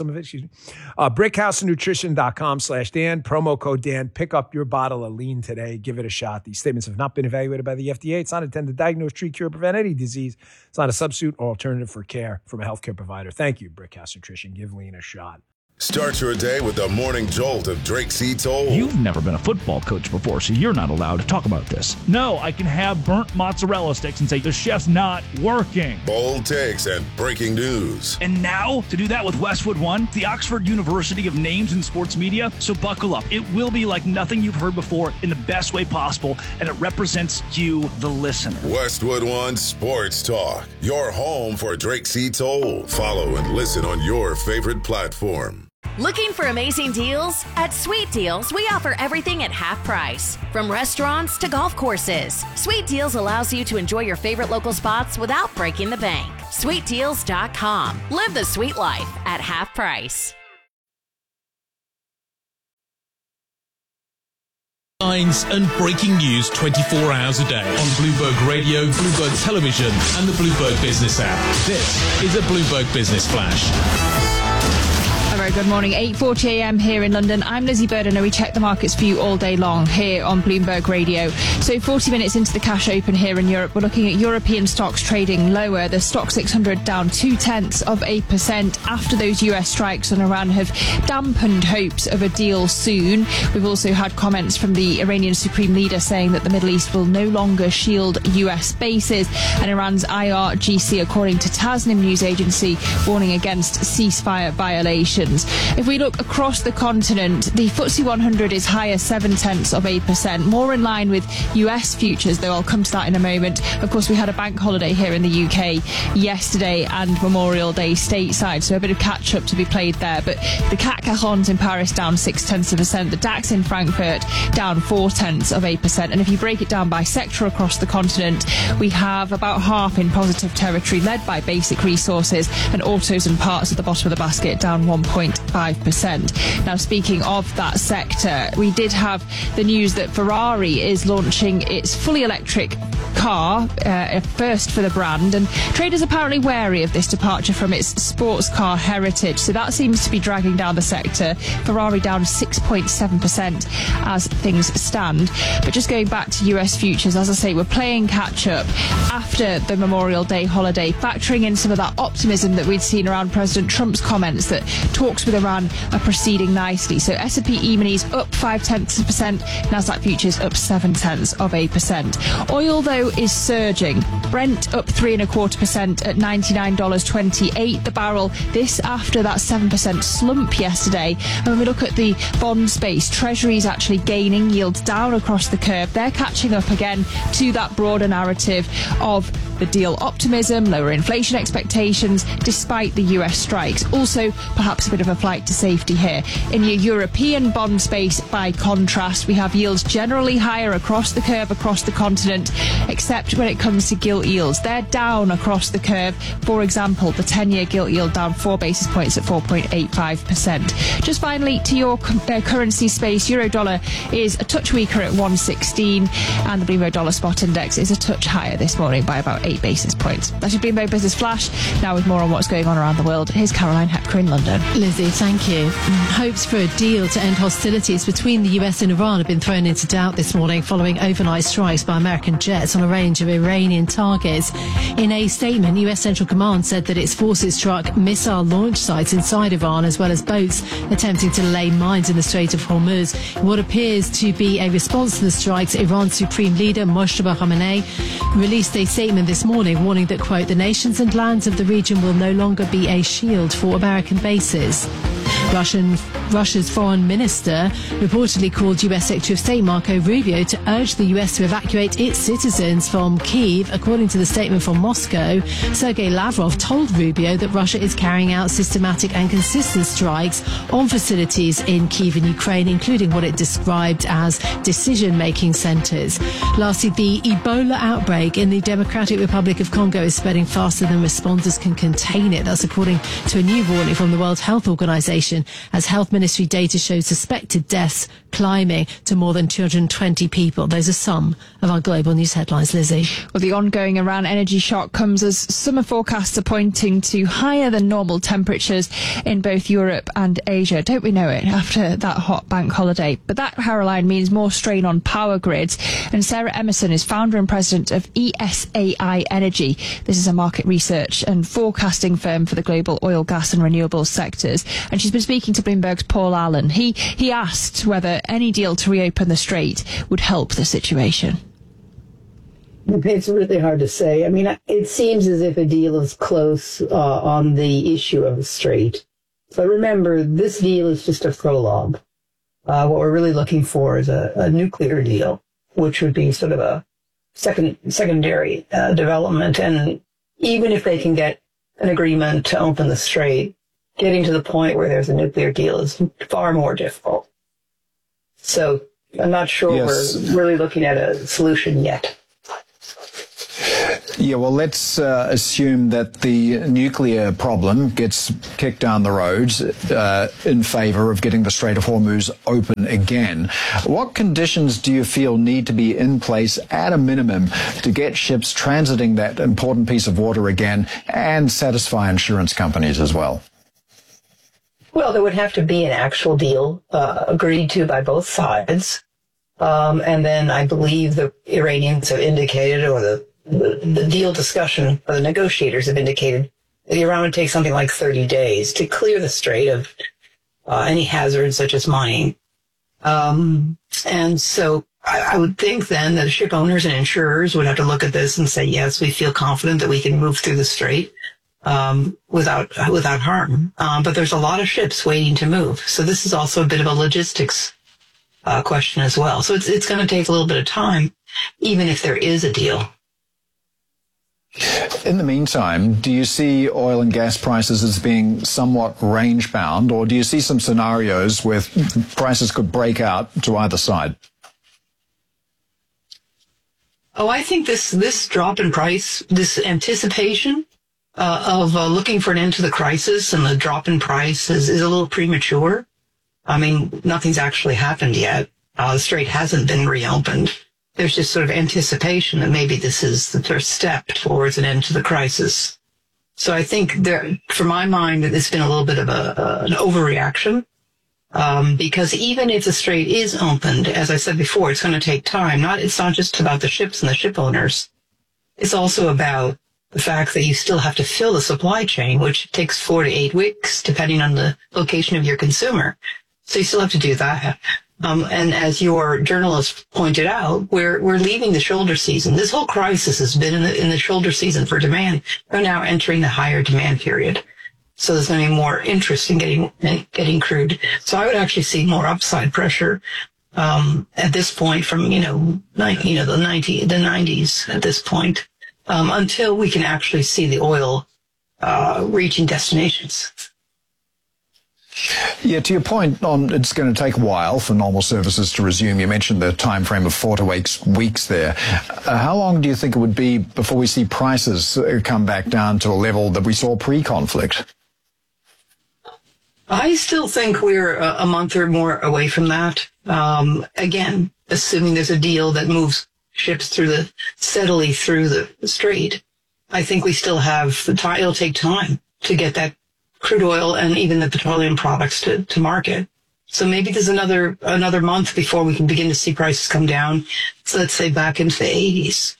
brickhousenutrition.com/Dan, promo code Dan. Pick up your bottle of lean today. Give it a shot. These statements have not been evaluated by the FDA. It's not intended to diagnose, treat, cure, or prevent any disease. It's not a substitute or alternative for care from a healthcare provider. Thank you, Brickhouse Nutrition. Give lean a shot. Start your day with the morning jolt of Drake C. Toll. You've never been a football coach before, so you're not allowed to talk about this. No, I can have burnt mozzarella sticks and say the chef's not working. Bold takes and breaking news. And now, to do that with Westwood One, the Oxford University of Names in Sports Media. So buckle up. It will be like nothing you've heard before in the best way possible, and it represents you, the listener. Westwood One Sports Talk, your home for Drake C. Toll. Follow and listen on your favorite platform. Looking for amazing deals? At Sweet Deals, we offer everything at half price. From restaurants to golf courses, Sweet Deals allows you to enjoy your favorite local spots without breaking the bank. SweetDeals.com. Live the sweet life at half price. Headlines and breaking news 24 hours a day on Bloomberg Radio, Bloomberg Television, and the Bloomberg Business app. This is a Bloomberg Business Flash. A very good morning, 8:40 a.m. here in London. I'm Lizzie Burden, and we check the markets for you all day long here on Bloomberg Radio. So 40 minutes into the cash open here in Europe, we're looking at European stocks trading lower. The stock 600 down 0.2% after those US strikes on Iran have dampened hopes of a deal soon. We've also had comments from the Iranian Supreme Leader saying that the Middle East will no longer shield US bases, and Iran's IRGC, according to Tasnim news agency, warning against ceasefire violations. If we look across the continent, the FTSE 100 is higher 0.7%, more in line with US futures, though I'll come to that in a moment. Of course, we had a bank holiday here in the UK yesterday and Memorial Day stateside, so a bit of catch-up to be played there. But the CAC 40 in Paris down 0.6%, the DAX in Frankfurt down 0.4%. And if you break it down by sector across the continent, we have about half in positive territory, led by basic resources, and autos and parts at the bottom of the basket down 1.5%. Now, speaking of that sector, we did have the news that Ferrari is launching its fully electric car, a first for the brand, and traders apparently wary of this departure from its sports car heritage, so that seems to be dragging down the sector. Ferrari down 6.7% as things stand. But just going back to US futures, as I say, we're playing catch up after the Memorial Day holiday, factoring in some of that optimism that we'd seen around President Trump's comments that talks with Iran are proceeding nicely. So S&P E-minis up 0.5%, Nasdaq futures up 0.7%. Oil, though, is surging. Brent up 3.25% at $99.28 the barrel. This after that 7% slump yesterday. And when we look at the bond space, Treasuries actually gaining, yields down across the curve. They're catching up again to that broader narrative of the deal optimism, lower inflation expectations, despite the US strikes. Also, perhaps a bit of a flight to safety here. In your European bond space, by contrast, we have yields generally higher across the curve, across the continent, except when it comes to gilt yields. They're down across the curve. For example, the 10-year gilt yield down 4 basis points at 4.85%. Just finally, to your currency space, euro-dollar is a touch weaker at 116, and the Bloomberg Dollar Spot Index is a touch higher this morning by about 8 basis points. That's your Bloomberg Business Flash. Now with more on what's going on around the world, here's Caroline Hepker in London. Lizzie, thank you. Hopes for a deal to end hostilities between the US and Iran have been thrown into doubt this morning following overnight strikes by American jets on a range of Iranian targets. In a statement, US Central Command said that its forces struck missile launch sites inside Iran, as well as boats attempting to lay mines in the Strait of Hormuz. In what appears to be a response to the strikes, Iran's Supreme Leader Moshtaba Khamenei released a statement this morning warning that, quote, the nations and lands of the region will no longer be a shield for American bases. Russia's foreign minister reportedly called US Secretary of State Marco Rubio to urge the US to evacuate its citizens from Kyiv. According to the statement from Moscow, Sergei Lavrov told Rubio that Russia is carrying out systematic and consistent strikes on facilities in Kyiv and Ukraine, including what it described as decision-making centres. Lastly, the Ebola outbreak in the Democratic Republic of Congo is spreading faster than responders can contain it. That's according to a new warning from the World Health Organization, as health ministry data shows suspected deaths climbing to more than 220 people. Those are some of our global news headlines, Lizzie. Well, the ongoing Iran energy shock comes as summer forecasts are pointing to higher than normal temperatures in both Europe and Asia. Don't we know it, after that hot bank holiday? But that, Caroline, means more strain on power grids. And Sarah Emerson is founder and president of ESAI Energy. This is a market research and forecasting firm for the global oil, gas and renewables sectors. And she's been speaking to Bloomberg's Paul Allen. He asked whether any deal to reopen the strait would help the situation. It's really hard to say. I mean, it seems as if a deal is close on the issue of the strait. But remember, this deal is just a prologue. What we're really looking for is a nuclear deal, which would be sort of a secondary development. And even if they can get an agreement to open the strait, getting to the point where there's a nuclear deal is far more difficult. So I'm not sure we're really looking at a solution yet. Yeah, well, let's assume that the nuclear problem gets kicked down the road in favor of getting the Strait of Hormuz open again. What conditions do you feel need to be in place at a minimum to get ships transiting that important piece of water again and satisfy insurance companies as well? Well, there would have to be an actual deal agreed to by both sides. And then I believe the Iranians have indicated, or the deal discussion, or the negotiators have indicated, that Iran would take something like 30 days to clear the strait of any hazards such as mining. And so I would think then that ship owners and insurers would have to look at this and say, yes, we feel confident that we can move through the strait without harm. But there's a lot of ships waiting to move. So this is also a bit of a logistics question as well. So it's going to take a little bit of time, even if there is a deal. In the meantime, do you see oil and gas prices as being somewhat range-bound, or do you see some scenarios where prices could break out to either side? Oh, I think this drop in price, this anticipation of looking for an end to the crisis and the drop in price is a little premature. I mean, nothing's actually happened yet. The strait hasn't been reopened. There's just sort of anticipation that maybe this is the first step towards an end to the crisis. So I think for my mind, it's been a little bit of an overreaction, because even if the strait is opened, as I said before, it's going to take time. It's not just about the ships and the ship owners. It's also about the fact that you still have to fill the supply chain, which takes 4 to 8 weeks, depending on the location of your consumer. So you still have to do that. And as your journalist pointed out, we're leaving the shoulder season. This whole crisis has been in the shoulder season for demand. We're now entering the higher demand period. So there's going to be more interest in getting crude. So I would actually see more upside pressure at this point from the 90s at this point, until we can actually see the oil reaching destinations. Yeah, to your point on it's going to take a while for normal services to resume. You mentioned the time frame of 4 to 8 weeks there. How long do you think it would be before we see prices come back down to a level that we saw pre-conflict? I still think we're a month or more away from that. Again, assuming there's a deal that moves ships steadily through the strait. I think we still have the time. It'll take time to get that crude oil and even the petroleum products to market. So maybe there's another month before we can begin to see prices come down. So let's say back into the 80s.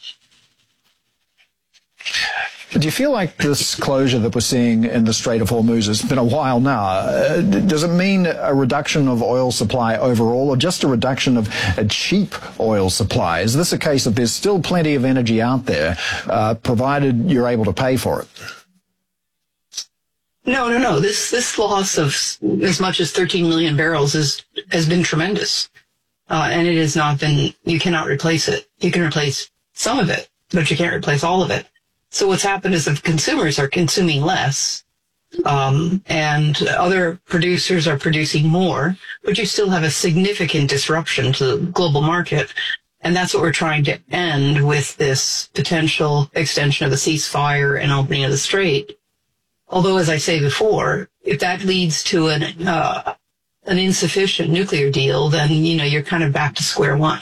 Do you feel like this closure that we're seeing in the Strait of Hormuz has been a while now? Does it mean a reduction of oil supply overall, or just a reduction of a cheap oil supply? Is this a case of there's still plenty of energy out there, provided you're able to pay for it? No. This loss of as much as 13 million barrels has been tremendous. And it has not been, you cannot replace it. You can replace some of it, but you can't replace all of it. So what's happened is that consumers are consuming less, and other producers are producing more, but you still have a significant disruption to the global market. And that's what we're trying to end with this potential extension of the ceasefire and opening of the strait. Although, as I say before, if that leads to an insufficient nuclear deal, then, you're kind of back to square one.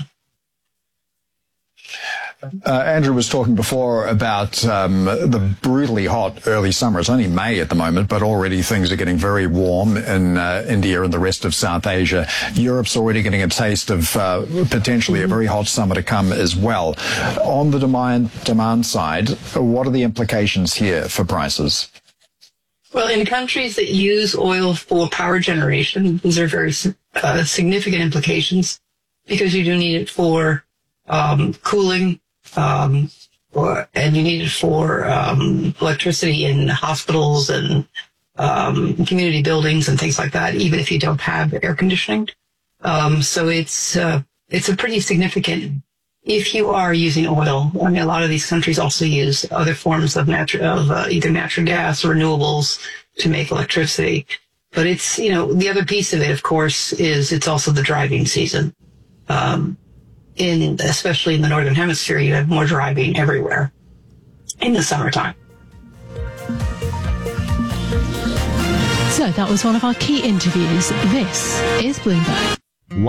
Andrew was talking before about the brutally hot early summer. It's only May at the moment, but already things are getting very warm in India and the rest of South Asia. Europe's already getting a taste of potentially a very hot summer to come as well. On the demand side, what are the implications here for prices? Well, in countries that use oil for power generation, these are very significant implications because you do need it for cooling, and you need it for electricity in hospitals and community buildings and things like that, even if you don't have air conditioning. So it's a pretty significant. If you are using oil, I mean, a lot of these countries also use other forms of either natural gas or renewables to make electricity. But it's, the other piece of it, of course, is it's also the driving season. Especially in the Northern Hemisphere, you have more driving everywhere in the summertime. So that was one of our key interviews. This is Bloomberg.